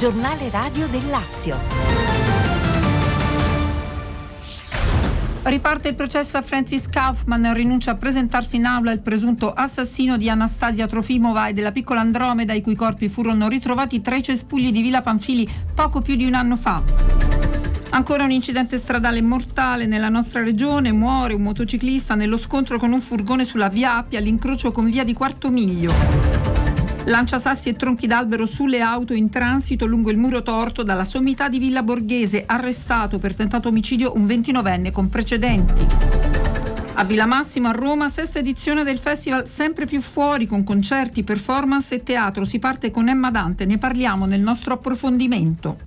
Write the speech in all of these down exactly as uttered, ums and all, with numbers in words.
giornale radio del Lazio. Riparte il processo a Francis Kaufman, rinuncia a presentarsi in aula il presunto assassino di Anastasia Trofimova e della piccola Andromeda, i cui corpi furono ritrovati tra i cespugli di Villa Pamphili poco più di un anno fa. Ancora un incidente stradale mortale nella nostra regione, muore un motociclista nello scontro con un furgone sulla via Appia all'incrocio con via di Quarto Miglio. Lanciasassi e tronchi d'albero sulle auto in transito lungo il muro torto dalla sommità di Villa Borghese, arrestato per tentato omicidio un ventinovenne con precedenti. A Villa Massimo a Roma, sesta edizione del festival Sempre più fuori, con concerti, performance e teatro. Si parte con Emma Dante, ne parliamo nel nostro approfondimento.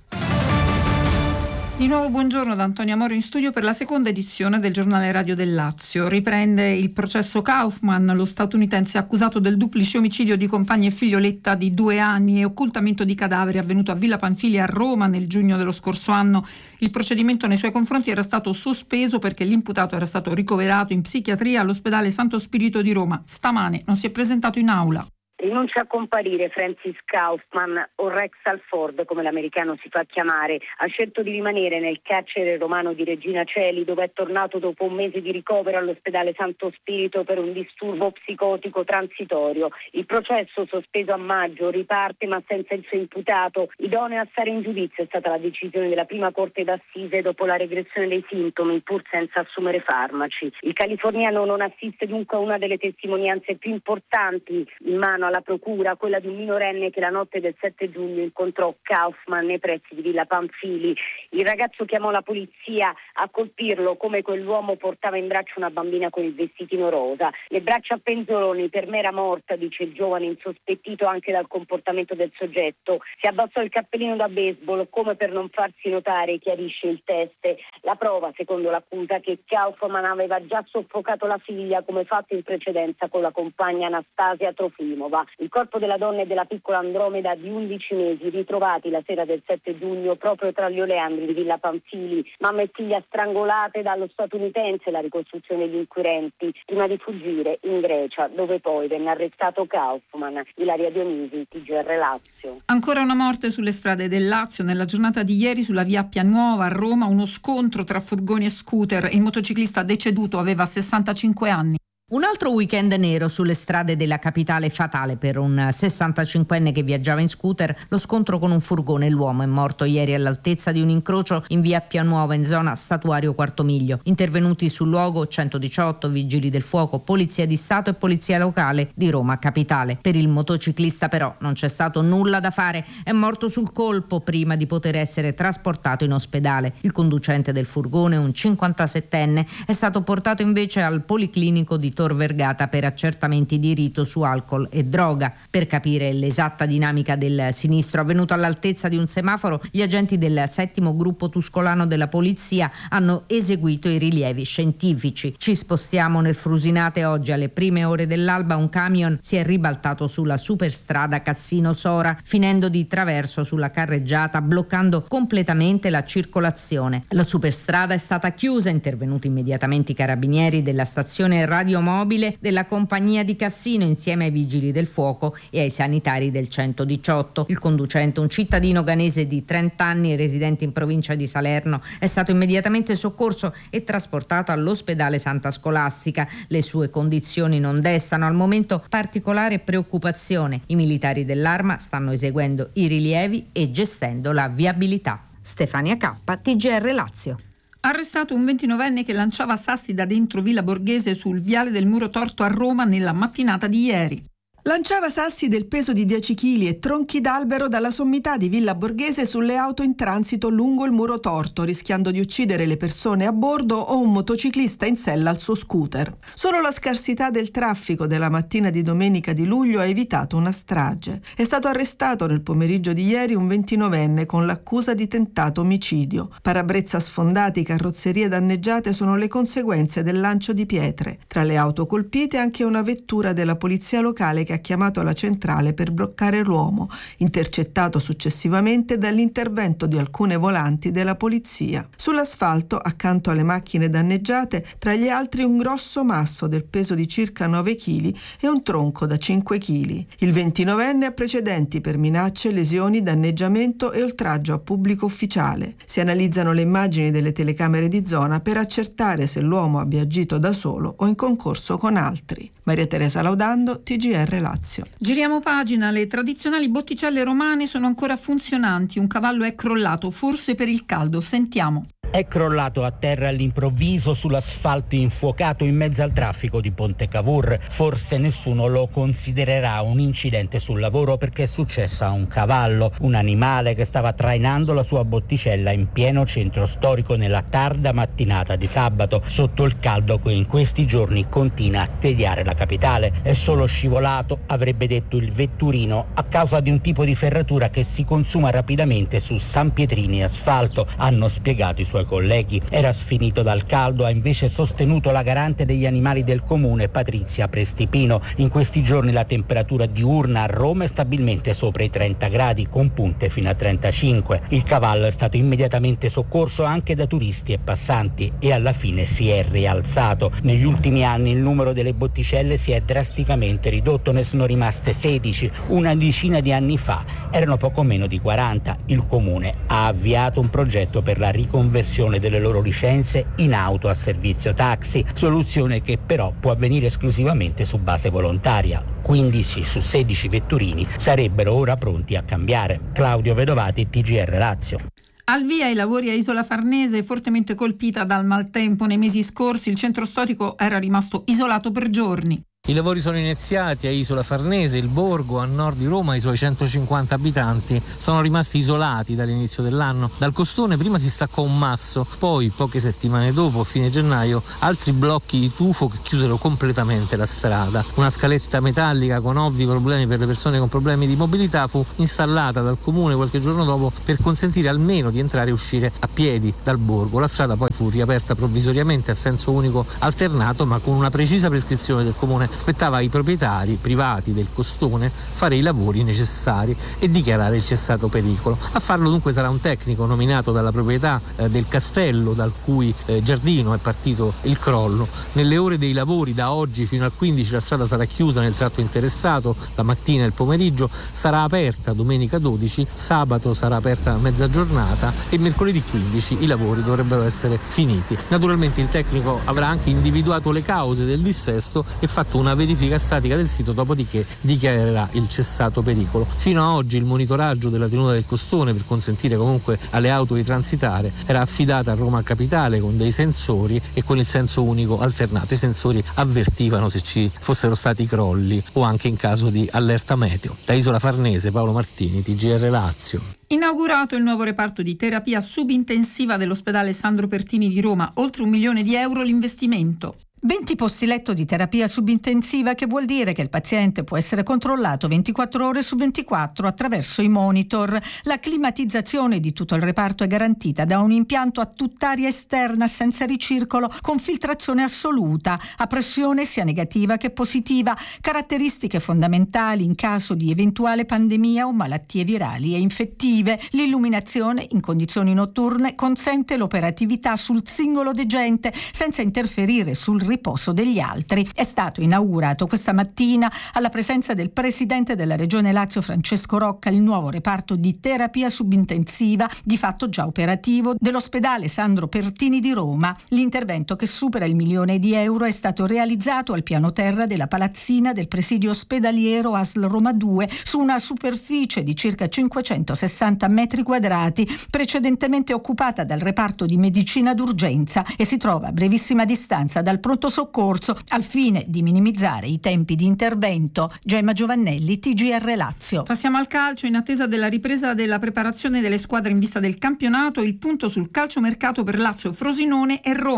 Di nuovo buongiorno da Antonia Moro in studio per la seconda edizione del giornale radio del Lazio. Riprende il processo Kaufman, lo statunitense accusato del duplice omicidio di compagna e figlioletta di due anni e occultamento di cadaveri avvenuto a Villa Pamphili a Roma nel giugno dello scorso anno. Il procedimento nei suoi confronti era stato sospeso perché l'imputato era stato ricoverato in psichiatria all'ospedale Santo Spirito di Roma. Stamane non si è presentato in aula. Rinuncia a comparire Francis Kaufman, o Rex Alford come l'americano si fa chiamare. Ha scelto di rimanere nel carcere romano di Regina Coeli, dove è tornato dopo un mese di ricovero all'ospedale Santo Spirito per un disturbo psicotico transitorio. Il processo, sospeso a maggio, riparte ma senza il suo imputato. Idoneo a stare in giudizio è stata la decisione della prima corte d'assise dopo la regressione dei sintomi, pur senza assumere farmaci. Il californiano non assiste dunque a una delle testimonianze più importanti in mano alla procura, quella di un minorenne che la notte del sette giugno incontrò Kaufman nei pressi di Villa Pamphili. Il ragazzo chiamò la polizia a colpirlo come quell'uomo portava in braccio una bambina con il vestitino rosa. Le braccia a penzoloni, per me era morta, dice il giovane, insospettito anche dal comportamento del soggetto. Si abbassò il cappellino da baseball come per non farsi notare, chiarisce il teste. La prova, secondo l'accusa, che Kaufman aveva già soffocato la figlia come fatto in precedenza con la compagna Anastasia Trofimova. Il corpo della donna e della piccola Andromeda di undici mesi, ritrovati la sera del sette giugno proprio tra gli oleandri di Villa Pamphili. Mamma e figlia strangolate dallo statunitense, la ricostruzione degli inquirenti, prima di fuggire in Grecia, dove poi venne arrestato Kaufman. Ilaria Dionisi, T G R Lazio. Ancora una morte sulle strade del Lazio. Nella giornata di ieri sulla via Appia Nuova a Roma uno scontro tra furgoni e scooter. Il motociclista deceduto aveva sessantacinque anni. Un altro weekend nero sulle strade della capitale, fatale per un sessantacinquenne che viaggiava in scooter. Lo scontro con un furgone. L'uomo è morto ieri all'altezza di un incrocio in via Appia Nuova in zona Statuario Quarto Miglio. Intervenuti sul luogo centodiciotto, vigili del fuoco, polizia di Stato e polizia locale di Roma Capitale. Per il motociclista però non c'è stato nulla da fare. È morto sul colpo prima di poter essere trasportato in ospedale. Il conducente del furgone, un cinquantasettenne, è stato portato invece al policlinico di Tor Vergata per accertamenti di rito su alcol e droga. Per capire l'esatta dinamica del sinistro avvenuto all'altezza di un semaforo, gli agenti del settimo gruppo tuscolano della polizia hanno eseguito i rilievi scientifici. Ci spostiamo nel Frusinate. Oggi alle prime ore dell'alba un camion si è ribaltato sulla superstrada Cassino-Sora, finendo di traverso sulla carreggiata, bloccando completamente la circolazione. La superstrada è stata chiusa, intervenuti immediatamente i carabinieri della stazione radio mobile della compagnia di Cassino insieme ai vigili del fuoco e ai sanitari del centodiciotto. Il conducente, un cittadino ghanese di trenta anni residente in provincia di Salerno, è stato immediatamente soccorso e trasportato all'ospedale Santa Scolastica. Le sue condizioni non destano al momento particolare preoccupazione. I militari dell'Arma stanno eseguendo i rilievi e gestendo la viabilità. Stefania K, T G R Lazio. Arrestato un ventinovenne che lanciava sassi da dentro Villa Borghese sul viale del Muro Torto a Roma nella mattinata di ieri. Lanciava sassi del peso di dieci chili e tronchi d'albero dalla sommità di Villa Borghese sulle auto in transito lungo il Muro Torto, rischiando di uccidere le persone a bordo o un motociclista in sella al suo scooter. Solo la scarsità del traffico della mattina di domenica di luglio ha evitato una strage. È stato arrestato nel pomeriggio di ieri un ventinovenne con l'accusa di tentato omicidio. Parabrezza sfondati, carrozzerie danneggiate sono le conseguenze del lancio di pietre. Tra le auto colpite anche una vettura della polizia locale che che ha chiamato la centrale per bloccare l'uomo, intercettato successivamente dall'intervento di alcune volanti della polizia. Sull'asfalto, accanto alle macchine danneggiate, tra gli altri un grosso masso del peso di circa nove chili e un tronco da cinque chili. Il ventinovenne ha precedenti per minacce, lesioni, danneggiamento e oltraggio a pubblico ufficiale. Si analizzano le immagini delle telecamere di zona per accertare se l'uomo abbia agito da solo o in concorso con altri. Maria Teresa Laudando, T G R Lazio. Giriamo pagina. Le tradizionali botticelle romane sono ancora funzionanti. Un cavallo è crollato, forse per il caldo. Sentiamo. È crollato a terra all'improvviso sull'asfalto infuocato in mezzo al traffico di Ponte Cavour. Forse nessuno lo considererà un incidente sul lavoro perché è successo a un cavallo, un animale che stava trainando la sua botticella in pieno centro storico nella tarda mattinata di sabato, sotto il caldo che in questi giorni continua a tediare la capitale. È solo scivolato, avrebbe detto il vetturino, a causa di un tipo di ferratura che si consuma rapidamente su San Pietrini asfalto, hanno spiegato i suoi colleghi. Era sfinito dal caldo, ha invece sostenuto la garante degli animali del comune Patrizia Prestipino. In questi giorni la temperatura diurna a Roma è stabilmente sopra i trenta gradi, con punte fino a trentacinque. Il cavallo è stato immediatamente soccorso anche da turisti e passanti e alla fine si è rialzato. Negli ultimi anni il numero delle botticelle si è drasticamente ridotto, ne sono rimaste sedici. Una decina di anni fa erano poco meno di quaranta. Il comune ha avviato un progetto per la riconversione delle loro licenze in auto a servizio taxi, soluzione che però può avvenire esclusivamente su base volontaria. quindici su sedici vetturini sarebbero ora pronti a cambiare. Claudio Vedovati, T G R Lazio. Al via i lavori a Isola Farnese, fortemente colpita dal maltempo nei mesi scorsi. Il centro storico era rimasto isolato per giorni. I lavori sono iniziati a Isola Farnese, il borgo a nord di Roma, i suoi centocinquanta abitanti sono rimasti isolati dall'inizio dell'anno. Dal costone prima si staccò un masso, poi poche settimane dopo, a fine gennaio, altri blocchi di tufo che chiusero completamente la strada. Una scaletta metallica con ovvi problemi per le persone con problemi di mobilità fu installata dal comune qualche giorno dopo per consentire almeno di entrare e uscire a piedi dal borgo. La strada poi fu riaperta provvisoriamente a senso unico alternato, ma con una precisa prescrizione del comune. Spettava ai proprietari privati del costone fare i lavori necessari e dichiarare il cessato pericolo. A farlo dunque sarà un tecnico nominato dalla proprietà eh, del castello dal cui eh, giardino è partito il crollo. Nelle ore dei lavori da oggi fino al quindici la strada sarà chiusa nel tratto interessato, la mattina e il pomeriggio, sarà aperta domenica dodici, sabato sarà aperta a mezza giornata e mercoledì quindici i lavori dovrebbero essere finiti. Naturalmente il tecnico avrà anche individuato le cause del dissesto e fatto una verifica statica del sito, dopodiché dichiarerà il cessato pericolo. Fino a oggi il monitoraggio della tenuta del costone per consentire comunque alle auto di transitare era affidata a Roma Capitale con dei sensori e con il senso unico alternato. I sensori avvertivano se ci fossero stati crolli o anche in caso di allerta meteo. Da Isola Farnese, Paolo Martini, T G R Lazio. Inaugurato il nuovo reparto di terapia subintensiva dell'ospedale Sandro Pertini di Roma, oltre un milione di euro l'investimento. venti posti letto di terapia subintensiva, che vuol dire che il paziente può essere controllato ventiquattro ore su ventiquattro attraverso i monitor. La climatizzazione di tutto il reparto è garantita da un impianto a tutt'aria esterna senza ricircolo con filtrazione assoluta, a pressione sia negativa che positiva, caratteristiche fondamentali in caso di eventuale pandemia o malattie virali e infettive. L'illuminazione in condizioni notturne consente l'operatività sul singolo degente senza interferire sul riposo degli altri. È stato inaugurato questa mattina, alla presenza del presidente della Regione Lazio Francesco Rocca, il nuovo reparto di terapia subintensiva, di fatto già operativo, dell'ospedale Sandro Pertini di Roma. L'intervento, che supera il milione di euro, è stato realizzato al piano terra della palazzina del presidio ospedaliero A S L Roma due, su una superficie di circa cinquecentosessanta metri quadrati, precedentemente occupata dal reparto di medicina d'urgenza, e si trova a brevissima distanza dal pronto soccorso, al fine di minimizzare i tempi di intervento. Gemma Giovannelli, T G R Lazio. Passiamo al calcio. In attesa della ripresa della preparazione delle squadre in vista del campionato, il punto sul calciomercato per Lazio, Frosinone e Roma.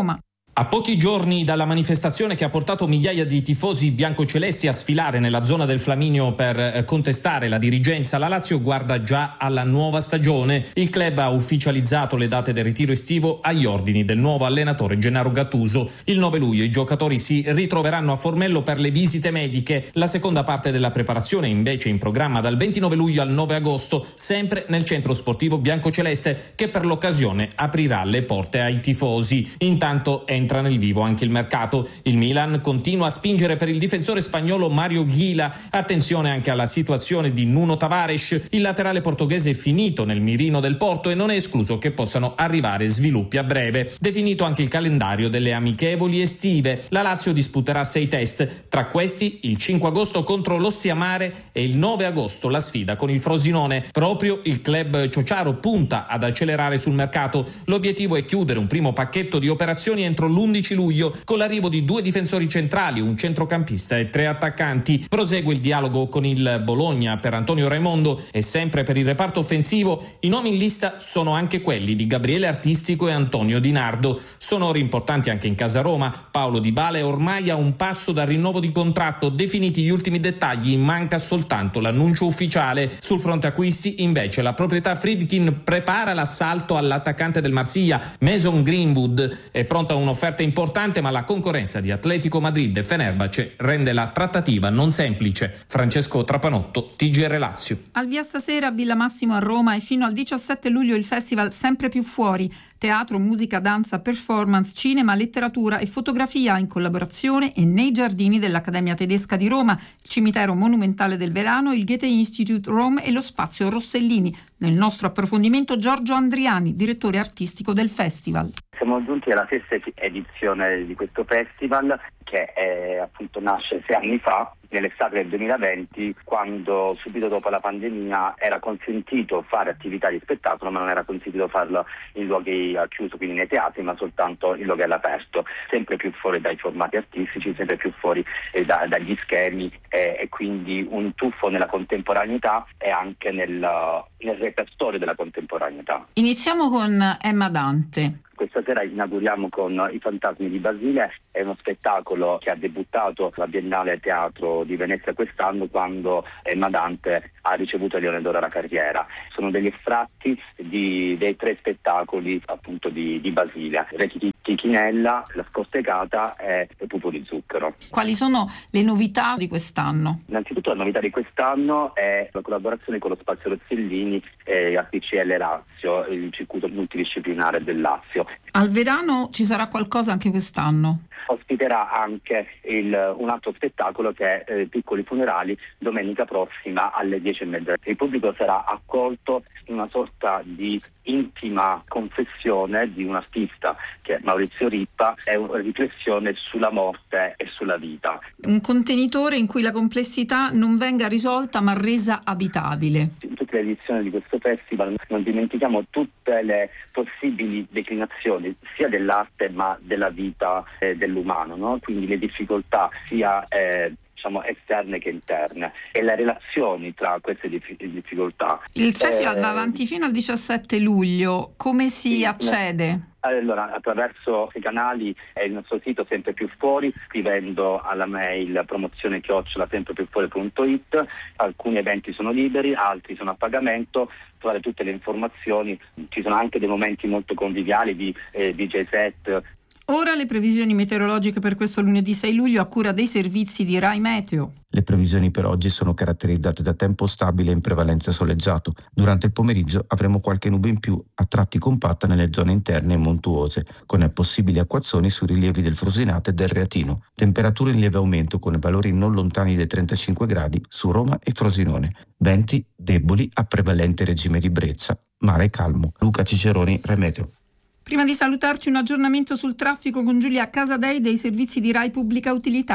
A pochi giorni dalla manifestazione che ha portato migliaia di tifosi biancocelesti a sfilare nella zona del Flaminio per contestare la dirigenza, la Lazio guarda già alla nuova stagione. Il club ha ufficializzato le date del ritiro estivo agli ordini del nuovo allenatore Gennaro Gattuso. Il nove luglio i giocatori si ritroveranno a Formello per le visite mediche. La seconda parte della preparazione invece in programma dal ventinove luglio al nove agosto, sempre nel centro sportivo biancoceleste, che per l'occasione aprirà le porte ai tifosi. Intanto è entra nel vivo anche il mercato. Il Milan continua a spingere per il difensore spagnolo Mario Ghila. Attenzione anche alla situazione di Nuno Tavares. Il laterale portoghese è finito nel mirino del Porto e non è escluso che possano arrivare sviluppi a breve. Definito anche il calendario delle amichevoli estive. La Lazio disputerà sei test. Tra questi il cinque agosto contro l'Ostiamare e il nove agosto la sfida con il Frosinone. Proprio il club ciociaro punta ad accelerare sul mercato. L'obiettivo è chiudere un primo pacchetto di operazioni entro l'undici luglio con l'arrivo di due difensori centrali, un centrocampista e tre attaccanti. Prosegue il dialogo con il Bologna per Antonio Raimondo e sempre per il reparto offensivo i nomi in lista sono anche quelli di Gabriele Artistico e Antonio Di Nardo. Sonori importanti anche in casa Roma. Paolo Dybala è ormai a un passo dal rinnovo di contratto, definiti gli ultimi dettagli, manca soltanto l'annuncio ufficiale. Sul fronte acquisti invece la proprietà Friedkin prepara l'assalto all'attaccante del Marsiglia, Mason Greenwood. È pronta un'offerta importante, ma la concorrenza di Atletico Madrid e Fenerbahce rende la trattativa non semplice. Francesco Trapanotto, T G R Lazio. Al via stasera a Villa Massimo a Roma e fino al diciassette luglio il festival Sempre più fuori. Teatro, musica, danza, performance, cinema, letteratura e fotografia in collaborazione e nei giardini dell'Accademia Tedesca di Roma, il Cimitero Monumentale del Verano, il Goethe Institute Rome e lo Spazio Rossellini. Nel nostro approfondimento Giorgio Andriani, direttore artistico del festival. Siamo giunti alla sesta edizione di questo festival che è, appunto nasce sei anni fa, nell'estate del duemilaventi, quando subito dopo la pandemia era consentito fare attività di spettacolo, ma non era consentito farlo in luoghi chiusi, quindi nei teatri, ma soltanto in luoghi all'aperto, sempre più fuori dai formati artistici, sempre più fuori eh, da, dagli schermi eh, e quindi un tuffo nella contemporaneità e anche nel, nel repertorio della contemporaneità. Iniziamo con Emma Dante. Questa sera inauguriamo con I Fantasmi di Basile, è uno spettacolo che ha debuttato alla Biennale Teatro di Venezia quest'anno, quando Emma Dante ha ricevuto il Leone d'Oro alla carriera. Sono degli estratti di, dei tre spettacoli appunto di, di Basile: Re Tichinella, La Scortegata e Pupo di Zucchero. Quali sono le novità di quest'anno? Innanzitutto la novità di quest'anno è la collaborazione con lo Spazio Rossellini e A P C L Lazio, il circuito multidisciplinare del Lazio. Al Verano ci sarà qualcosa anche quest'anno? Ospiterà anche il, un altro spettacolo che è eh, Piccoli Funerali, domenica prossima alle dieci e mezza. Il pubblico sarà accolto in una sorta di intima confessione di un artista che è Maurizio Rippa, è una riflessione sulla morte e sulla vita. Un contenitore in cui la complessità non venga risolta ma resa abitabile. In tutte le edizioni di questo festival non dimentichiamo tutte le possibili declinazioni sia dell'arte ma della vita eh, dell'umano, no? Quindi le difficoltà sia eh, diciamo esterne che interne e le relazioni tra queste dif- difficoltà. Il festival eh, va avanti fino al diciassette luglio, come si sì, accede? Allora, attraverso i canali e il nostro sito Sempre Più Fuori, scrivendo alla mail promozione chiocciola sempre più fuori punto it. Alcuni eventi sono liberi, altri sono a pagamento. Trovare tutte le informazioni, ci sono anche dei momenti molto conviviali di eh, D J set. Ora le previsioni meteorologiche per questo lunedì sei luglio a cura dei servizi di Rai Meteo. Le previsioni per oggi sono caratterizzate da tempo stabile e in prevalenza soleggiato. Durante il pomeriggio avremo qualche nube in più, a tratti compatta nelle zone interne e montuose, con possibili acquazzoni sui rilievi del Frusinate e del Reatino. Temperature in lieve aumento con valori non lontani dai trentacinque gradi su Roma e Frosinone. Venti deboli a prevalente regime di brezza. Mare calmo. Luca Ciceroni, Rai Meteo. Prima di salutarci un aggiornamento sul traffico con Giulia Casadei dei servizi di Rai Pubblica Utilità.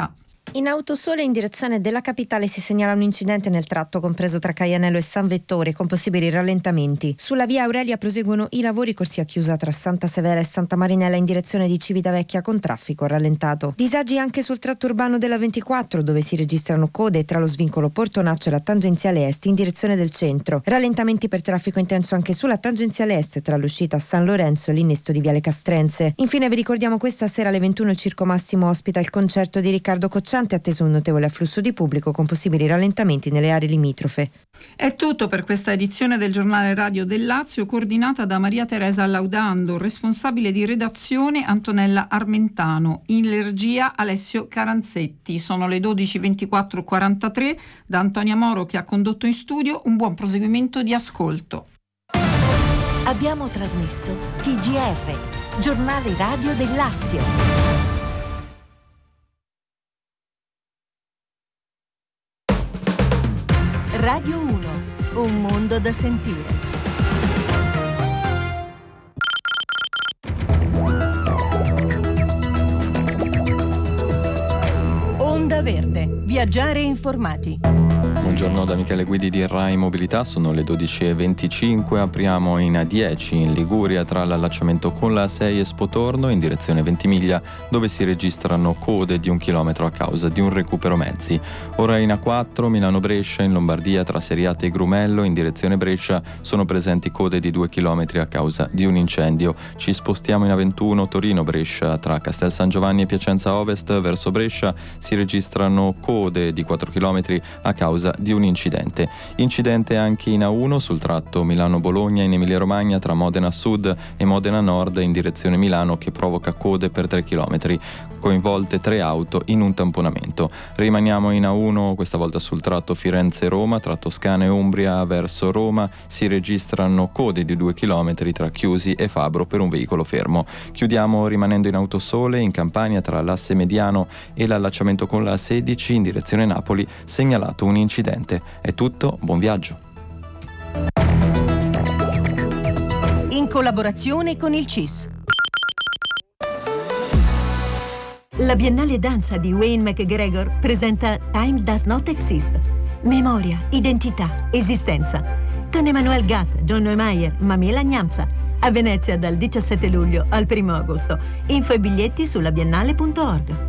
In Autosole in direzione della capitale si segnala un incidente nel tratto compreso tra Caianello e San Vettore con possibili rallentamenti. Sulla via Aurelia proseguono i lavori, corsia chiusa tra Santa Severa e Santa Marinella in direzione di Civitavecchia con traffico rallentato. Disagi anche sul tratto urbano della ventiquattro dove si registrano code tra lo svincolo Portonaccio e la tangenziale est in direzione del centro. Rallentamenti per traffico intenso anche sulla tangenziale est tra l'uscita a San Lorenzo e l'innesto di Viale Castrense. Infine vi ricordiamo questa sera alle ventuno il Circo Massimo ospita il concerto di Riccardo Cocciante, atteso un notevole afflusso di pubblico con possibili rallentamenti nelle aree limitrofe. È tutto per questa edizione del Giornale Radio del Lazio, coordinata da Maria Teresa Laudando, responsabile di redazione Antonella Armentano, in regia Alessio Caranzetti. Sono le dodici e ventiquattro e quarantatré, da Antonia Moro che ha condotto in studio. Un buon proseguimento di ascolto. Abbiamo trasmesso T G R, Giornale Radio del Lazio. Radio uno, un mondo da sentire. Onda Verde, viaggiare informati. Buongiorno da Michele Guidi di Rai Mobilità, sono le dodici e venticinque, apriamo in A dieci in Liguria tra l'allacciamento con la A sei e Spotorno in direzione Ventimiglia, dove si registrano code di un chilometro a causa di un recupero mezzi. Ora in A quattro Milano-Brescia in Lombardia tra Seriate e Grumello in direzione Brescia sono presenti code di due chilometri a causa di un incendio. Ci spostiamo in A ventuno Torino-Brescia tra Castel San Giovanni e Piacenza Ovest verso Brescia si registrano code di quattro chilometri a causa di un incidente. Incidente anche in A uno sul tratto Milano-Bologna in Emilia-Romagna tra Modena Sud e Modena Nord in direzione Milano che provoca code per tre chilometri. Coinvolte tre auto in un tamponamento. Rimaniamo in A uno, questa volta sul tratto Firenze-Roma, tra Toscana e Umbria verso Roma si registrano code di due chilometri tra Chiusi e Fabro per un veicolo fermo. Chiudiamo rimanendo in Autosole in Campania tra l'Asse Mediano e l'allacciamento con la A sedici in direzione Napoli, segnalato un incidente. È tutto, buon viaggio. In collaborazione con il C I S. La Biennale Danza di Wayne McGregor presenta Time Does Not Exist. Memoria, identità, esistenza. Con Emmanuel Gatt, John Neumeier, Mamela Gnamsa. A Venezia dal diciassette luglio al primo agosto. Info e biglietti sulla biennale punto org.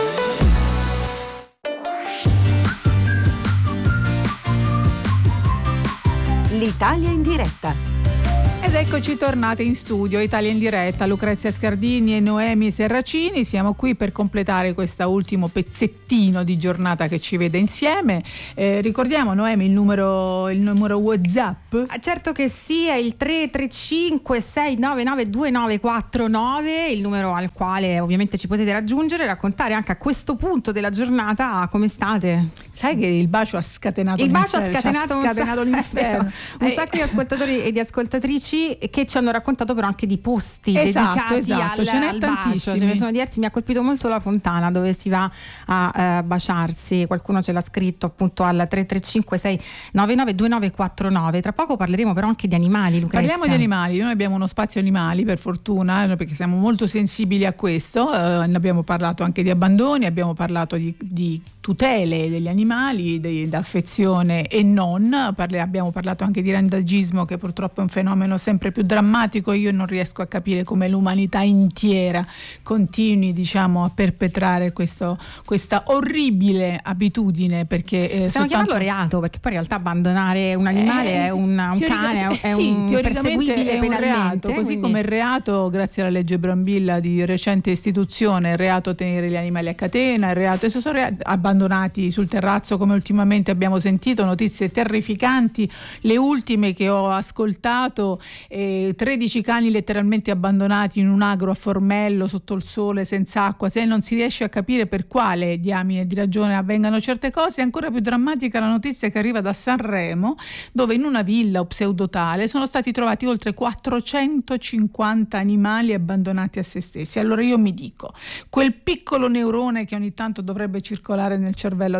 L'Italia in diretta. Ed eccoci tornate in studio, Italia in diretta, Lucrezia Scardini e Noemi Serracini. Siamo qui per completare questo ultimo pezzettino di giornata che ci vede insieme. Eh, ricordiamo, Noemi, il numero, il numero WhatsApp? Ah, certo che sì, è il tre tre cinque sei nove nove due nove quattro nove, il numero al quale ovviamente ci potete raggiungere e raccontare anche a questo punto della giornata come state. Sai che il bacio ha scatenato il l'inferno. bacio ha scatenato, ha scatenato un l'inferno. un sacco di ascoltatori e di ascoltatrici che ci hanno raccontato però anche di posti esatto, dedicati esatto. al, Ce n'è al bacio. Ce ne sono diversi. Mi ha colpito molto la fontana dove si va a uh, baciarsi. Qualcuno ce l'ha scritto appunto al tre tre cinque sei nove nove due nove quattro nove. Tra poco parleremo però anche di animali, Lucrezia. Parliamo di animali. Noi abbiamo uno spazio animali per fortuna, perché siamo molto sensibili a questo. Uh, ne abbiamo parlato anche di abbandoni, abbiamo parlato di, di tutele degli animali, di, di affezione e non. Parli, abbiamo parlato anche di randagismo, che purtroppo è un fenomeno sempre più drammatico. Io non riesco a capire come l'umanità intera continui, diciamo, a perpetrare questo, questa orribile abitudine, perché eh, possiamo soltanto... chiamarlo reato, perché poi in realtà abbandonare un animale eh, è un, un cane, eh, è sì, un perseguibile è un penalmente, reato, così quindi... come il reato, grazie alla legge Brambilla di recente istituzione, è il reato tenere gli animali a catena, il reato adesso sono reati, abbandonati sul terrazzo, come ultimamente abbiamo sentito notizie terrificanti, le ultime che ho ascoltato, eh, tredici cani letteralmente abbandonati in un agro a Formello sotto il sole senza acqua. Se non si riesce a capire per quale diamine di ragione avvengano certe cose, è ancora più drammatica la notizia che arriva da Sanremo, dove in una villa o pseudotale sono stati trovati oltre quattrocentocinquanta animali abbandonati a se stessi. Allora io mi dico, quel piccolo neurone che ogni tanto dovrebbe circolare nel cervello dell'umanità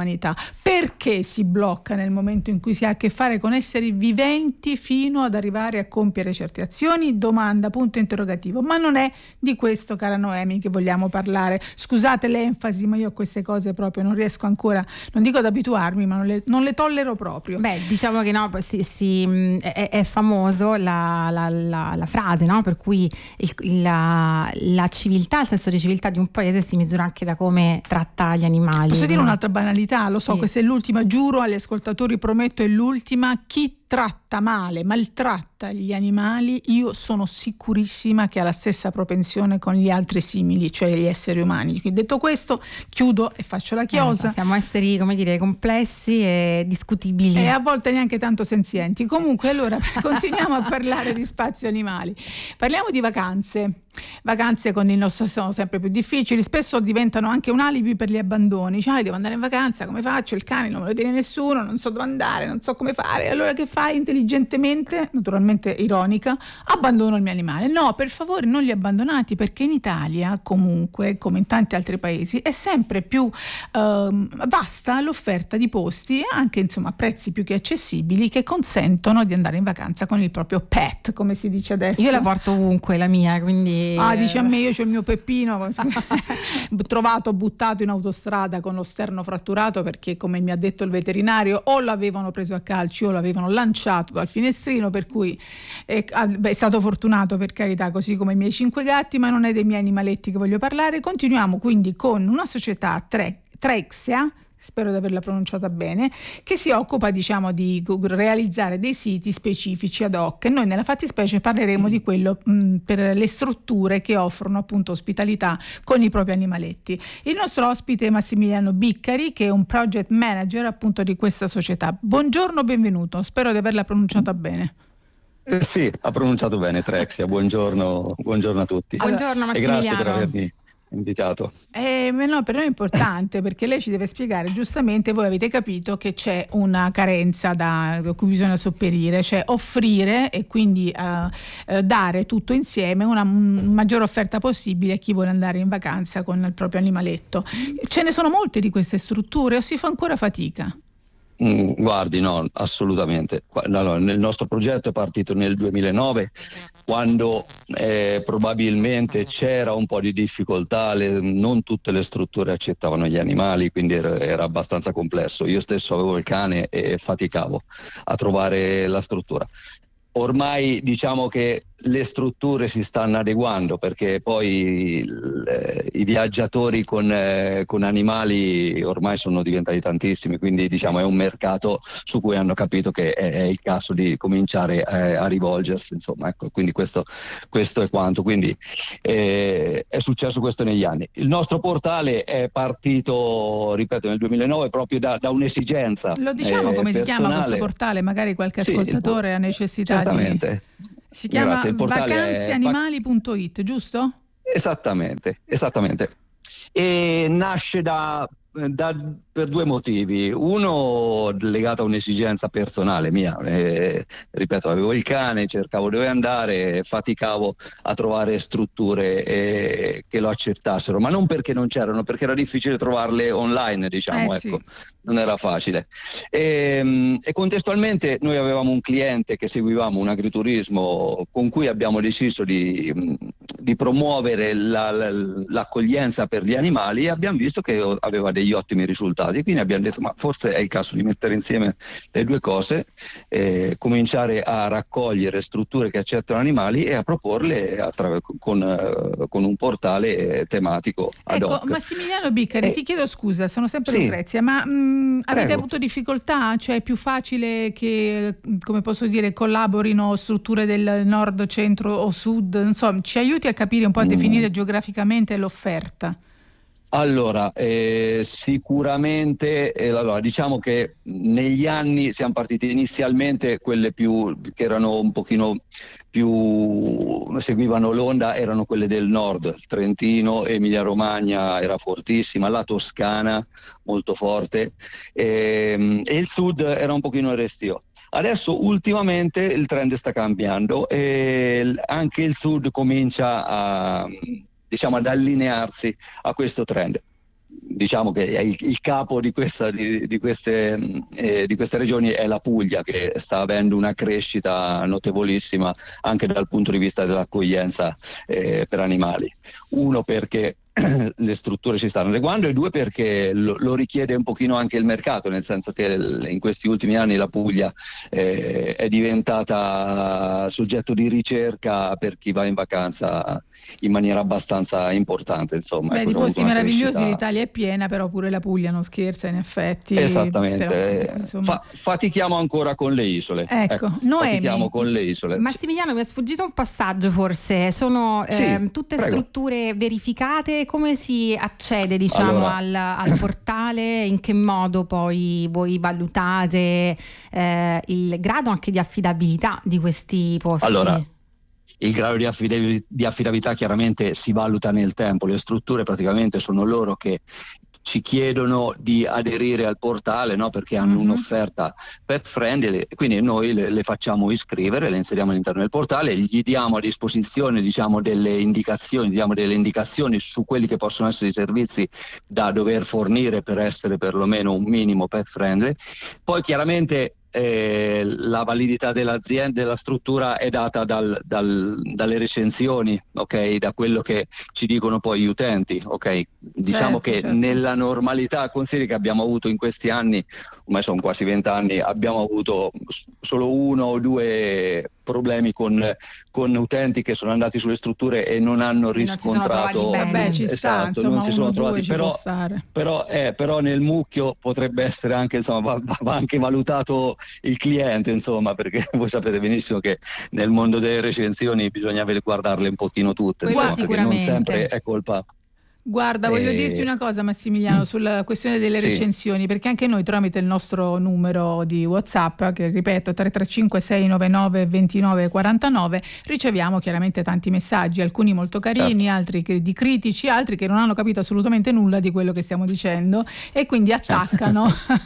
dell'umanità. Perché si blocca nel momento in cui si ha a che fare con esseri viventi fino ad arrivare a compiere certe azioni? Domanda, punto interrogativo. Ma non è di questo, cara Noemi, che vogliamo parlare. Scusate l'enfasi, ma io a queste cose proprio non riesco ancora, non dico ad abituarmi, ma non le, non le tollero proprio. Beh, diciamo che no, si, si, è, è famoso la, la, la, la frase, no? Per cui il, la, la civiltà, il senso di civiltà di un paese si misura anche da come tratta gli animali. Posso dire un'altra banalità? Lo so, sì. Questa è l'ultima, giuro agli ascoltatori, prometto è l'ultima. Chi tratta male, maltratta gli animali, io sono sicurissima che ha la stessa propensione con gli altri simili, cioè gli esseri umani. Quindi, detto questo, chiudo e faccio la chiosa. Eh, siamo esseri, come dire, complessi e discutibili. E a volte neanche tanto senzienti. Comunque, allora, continuiamo a parlare di spazi animali. Parliamo di vacanze. Vacanze con il nostro sono sempre più difficili, spesso diventano anche un alibi per gli abbandoni. Cioè, devo andare in vacanza, come faccio? Il cane non me lo tiene nessuno, non so dove andare, non so come fare. Allora che fai? Intelligentemente, naturalmente ironica, abbandono il mio animale. No, per favore, non li abbandonati, perché in Italia, comunque, come in tanti altri paesi, è sempre più ehm, vasta l'offerta di posti, anche insomma a prezzi più che accessibili, che consentono di andare in vacanza con il proprio pet, come si dice adesso. Io la porto ovunque, la mia, quindi... Ah, dice a me, io c'ho il mio Peppino trovato buttato in autostrada con lo sterno fratturato, perché, come mi ha detto il veterinario, o l'avevano preso a calci o l'avevano lanciato dal finestrino, per cui è, beh, è stato fortunato, per carità, così come i miei cinque gatti, ma non è dei miei animaletti che voglio parlare. Continuiamo quindi con una società tre, Trexia, spero di averla pronunciata bene, che si occupa, diciamo, di realizzare dei siti specifici ad hoc. Noi nella fattispecie parleremo di quello mh, per le strutture che offrono appunto ospitalità con i propri animaletti. Il nostro ospite è Massimiliano Biccari, che è un project manager appunto di questa società. Buongiorno, benvenuto, spero di averla pronunciata bene. Eh sì, ha pronunciato bene Trexia, buongiorno, buongiorno a tutti. Buongiorno Massimiliano. E grazie per avermi invitato. Eh, no, per noi è importante perché lei ci deve spiegare, giustamente voi avete capito che c'è una carenza da cui bisogna sopperire, cioè offrire e quindi uh, uh, dare tutto insieme una m- maggiore offerta possibile a chi vuole andare in vacanza con il proprio animaletto. Ce ne sono molte di queste strutture o si fa ancora fatica? Mm, guardi, no, assolutamente. Allora, nel nostro progetto è partito nel duemilanove, quando eh, probabilmente c'era un po' di difficoltà, le, non tutte le strutture accettavano gli animali, quindi era, era abbastanza complesso. Io stesso avevo il cane e faticavo a trovare la struttura. Ormai diciamo che le strutture si stanno adeguando, perché poi il, i viaggiatori con, eh, con animali ormai sono diventati tantissimi, quindi diciamo è un mercato su cui hanno capito che è, è il caso di cominciare eh, a rivolgersi, insomma, ecco, quindi questo, questo è quanto. Quindi eh, è successo questo negli anni. Il nostro portale è partito, ripeto, nel duemilanove proprio da, da un'esigenza. Lo diciamo eh, come personale. Si chiama questo portale? Magari qualche ascoltatore sì, ha necessità. Certamente. Di... Si chiama vacanzeanimali punto it, giusto? Esattamente, esattamente. E nasce da, da, per due motivi. Uno legato a un'esigenza personale mia. Eh, ripeto, avevo il cane, cercavo dove andare, faticavo a trovare strutture eh, che lo accettassero, ma non perché non c'erano, perché era difficile trovarle online, diciamo, eh, ecco, sì. Non era facile. E, e contestualmente noi avevamo un cliente che seguivamo, un agriturismo, con cui abbiamo deciso di, di promuovere la, la, l'accoglienza per gli animali, e abbiamo visto che aveva degli ottimi risultati, quindi abbiamo detto ma forse è il caso di mettere insieme le due cose, eh, cominciare a raccogliere strutture che accettano animali e a proporle attraver- con, uh, con un portale tematico ad ecco, hoc. Massimiliano Biccari, eh, ti chiedo scusa, sono sempre sì. Lucrezia, ma mh, avete Prego. avuto difficoltà? Cioè è più facile che, come posso dire, collaborino strutture del nord, centro o sud? Insomma, ci aiuti a capire un po', a definire mm. geograficamente l'offerta. Allora, eh, sicuramente, eh, allora, diciamo che negli anni siamo partiti inizialmente, quelle più che erano un pochino più seguivano l'onda erano quelle del nord, il Trentino, Emilia Romagna era fortissima, la Toscana molto forte, e, e il sud era un pochino restio. Adesso ultimamente il trend sta cambiando e anche il sud comincia a, diciamo, ad allinearsi a questo trend. diciamo che il, il capo di, questa, di, di, queste, eh, di queste regioni è la Puglia, che sta avendo una crescita notevolissima anche dal punto di vista dell'accoglienza eh, per animali. Uno perché le strutture si stanno adeguando e due perché lo, lo richiede un pochino anche il mercato, nel senso che in questi ultimi anni la Puglia eh, è diventata soggetto di ricerca per chi va in vacanza in maniera abbastanza importante, insomma. Beh, ecco, di posti meravigliosi crescita... l'Italia è piena, però pure la Puglia non scherza, in effetti. Esattamente, però, insomma... Fa- fatichiamo ancora con le isole. Ecco, ecco Noemi. Fatichiamo con le isole. Massimiliano, mi è sfuggito un passaggio forse, sono Sì, eh, tutte prego. strutture verificate, come si accede diciamo Allora. al, al portale, in che modo poi voi valutate eh, il grado anche di affidabilità di questi posti? Allora, il grado di affidabilità, di affidabilità chiaramente si valuta nel tempo, le strutture praticamente sono loro che ci chiedono di aderire al portale, no? Perché hanno Mhm. un'offerta pet friendly, quindi noi le, le facciamo iscrivere, le inseriamo all'interno del portale, gli diamo a disposizione diciamo delle indicazioni, diamo delle indicazioni su quelli che possono essere i servizi da dover fornire per essere perlomeno un minimo pet friendly. Poi chiaramente eh, la validità dell'azienda, della struttura è data dal, dal, dalle recensioni, ok? Da quello che ci dicono poi gli utenti, ok? Diciamo Certo, che certo. nella normalità, consideri che abbiamo avuto in questi anni, ormai sono quasi vent'anni, abbiamo avuto s- solo uno o due problemi con, con utenti che sono andati sulle strutture e non hanno non si sono riscontrato. trovati bene. Vabbè, ci sta, Esatto, insomma, non si sono uno, due trovati, ci però, può stare. però, eh, però nel mucchio potrebbe essere anche, insomma, va, va anche valutato il cliente, insomma, perché voi sapete benissimo che nel mondo delle recensioni bisogna guardarle un pochino tutte, Quello insomma, perché non sicuramente. sempre è colpa. Guarda, voglio Eh, dirti una cosa, Massimiliano, sulla questione delle Sì. recensioni, perché anche noi tramite il nostro numero di WhatsApp, che ripeto tre tre cinque sei nove nove due nove quattro nove, riceviamo chiaramente tanti messaggi, alcuni molto carini, Certo. altri che- di critici, altri che non hanno capito assolutamente nulla di quello che stiamo dicendo e quindi attaccano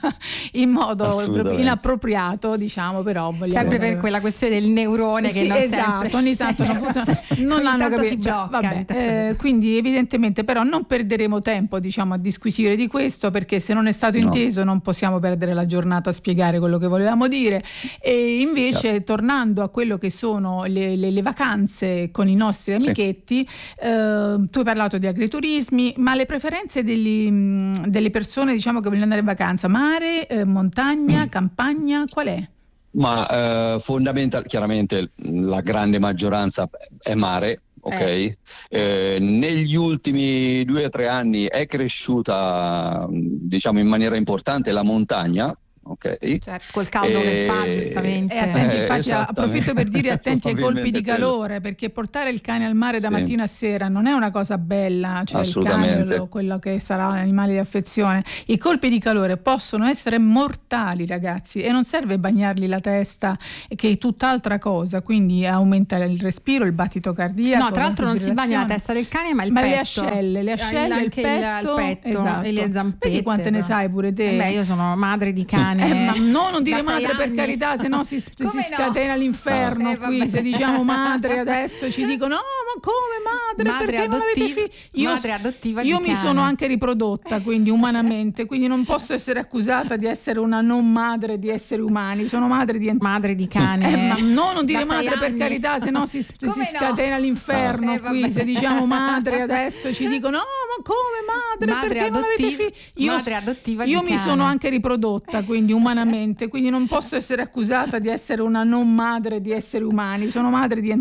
in modo Assolutamente. inappropriato, diciamo, però vogliamo Sempre per quella questione del neurone che Sì, non esatto, sempre ogni tanto non funziona, non ogni hanno tanto capito. si blocca, Vabbè, ogni tanto si eh, blocca. quindi evidentemente però non perderemo tempo, diciamo, a disquisire di questo, perché se non è stato No. inteso non possiamo perdere la giornata a spiegare quello che volevamo dire. E invece, Certo. tornando a quello che sono le, le- le vacanze con i nostri Sì. amichetti, eh, tu hai parlato di agriturismi, ma le preferenze degli, mh, delle persone, diciamo, che vogliono andare in vacanza, mare, eh, montagna, campagna, qual è? Ma eh, fondamental- chiaramente la grande maggioranza è mare, ok? Eh. Eh, negli ultimi due o tre anni è cresciuta, diciamo, in maniera importante la montagna, ok? Cioè, col caldo che fa, Eh, giustamente. E attenti, Eh, infatti esattamente. approfitto per dire attenti ai colpi Probabilmente di quello. calore, perché portare il cane al mare da Sì. mattina a sera non è una cosa bella, cioè il cane, Assolutamente. lo- quello che sarà un animale di affezione. I colpi di calore possono essere mortali, ragazzi, e non serve bagnargli la testa, che è tutt'altra cosa, quindi aumenta il respiro, il battito cardiaco. No, tra l'altro non si bagna la testa del cane, ma il ma petto. le ascelle, le Eh, ascelle, il anche il- petto, il petto esatto. e le zampette. Vedi quante ne però. sai pure te? Eh beh, io sono madre di cane. Eh, ma no, non dire da sei madre per anni. carità, se no si, si Come no? scatena l'inferno Eh, qui. vabbè. Se diciamo madre adesso ci dicono: no, ma come madre? Madre perché non avete adottiva- figli? Io, madre adottiva di io mi cane. sono anche riprodotta, quindi umanamente, quindi non posso essere accusata di essere una non madre di esseri umani. Sono madre di madre di cane. Eh, ma no, non dire Da sei madre per anni. carità, se no si, si Come no? scatena l'inferno Eh, qui. vabbè. Se diciamo madre adesso ci dicono: no, ma come madre? Madre perché non avete adottiva- figli? Io, madre adottiva di io mi cane. sono anche riprodotta, quindi umanamente, quindi non posso essere accusata di essere una non madre di esseri umani. Sono madre di